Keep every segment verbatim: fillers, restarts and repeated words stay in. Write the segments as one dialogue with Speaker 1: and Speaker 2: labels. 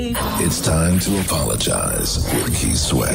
Speaker 1: It's time to apologize with Keith Sweat.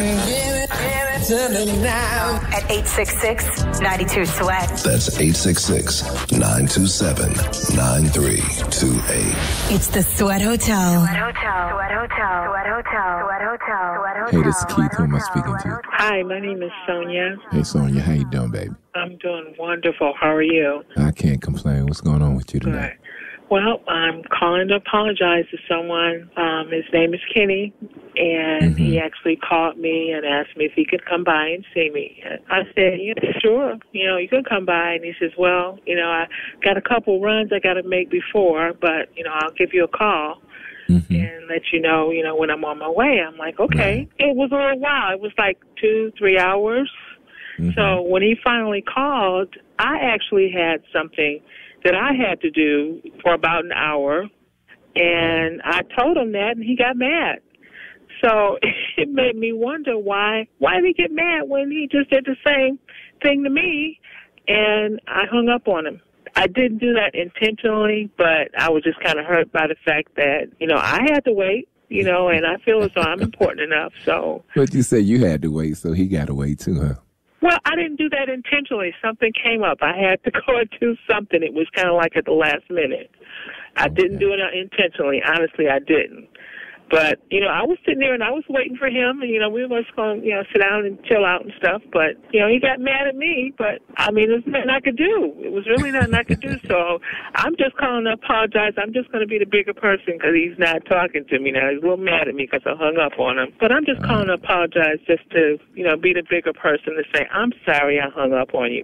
Speaker 2: At eight six six, nine two, SWEAT.
Speaker 1: That's eight six six, nine two seven, nine three two eight.
Speaker 2: It's the Sweat Hotel.
Speaker 3: Sweat Hotel. Sweat Hotel. Sweat Hotel. Sweat Hotel. Sweat Hotel.
Speaker 4: Hey, this is Keith. Who am I speaking to?
Speaker 5: Hi, my name is Sonia.
Speaker 4: Hey, Sonia. How you doing, baby?
Speaker 5: I'm doing wonderful. How are you?
Speaker 4: I can't complain. What's going on with you today?
Speaker 5: Good. Well, I'm calling to apologize to someone. Um, his name is Kenny, and
Speaker 4: Mm-hmm.
Speaker 5: he actually called me and asked me if he could come by and see me. I said, yeah, sure, you know, you can come by. And he says, well, you know, I got a couple runs I got to make before, but, you know, I'll give you a call. Mm-hmm. And let you know, you know, when I'm on my way. I'm like, okay. Right. It was a little while. It was like two, three hours. Mm-hmm. So when he finally called, I actually had something that I had to do for about an hour, and I told him that, and he got mad. So it made me wonder why why did he get mad when he just did the same thing to me, and I hung up on him. I didn't do that intentionally, but I was just kind of hurt by the fact that, you know, I had to wait, you know, and I feel as though I'm important enough. So,
Speaker 4: but you said you had to wait, so he got to wait too, huh?
Speaker 5: Well, I didn't do that intentionally. Something came up. I had to go and do something. It was kind of like at the last minute. I okay. didn't do it intentionally. Honestly, I didn't. But, you know, I was sitting there and I was waiting for him. And, you know, we were just going to, you know, sit down and chill out and stuff. But, you know, he got mad at me. But, I mean, there's nothing I could do. It was really nothing I could do. So I'm just calling to apologize. I'm just going to be the bigger person because he's not talking to me now. He's a little mad at me because I hung up on him. But I'm just calling to apologize just to, you know, be the bigger person to say, I'm sorry I hung up on you.